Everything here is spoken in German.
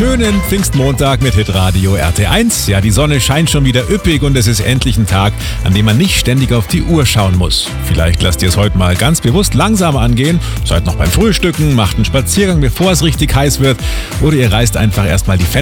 schönen Pfingstmontag mit Hitradio RT1. Ja, die Sonne scheint schon wieder üppig und es ist endlich ein Tag, an dem man nicht ständig auf die Uhr schauen muss. Vielleicht lasst ihr es heute mal ganz bewusst langsam angehen, seid noch beim Frühstücken, macht einen Spaziergang, bevor es richtig heiß wird, oder ihr reißt einfach erstmal die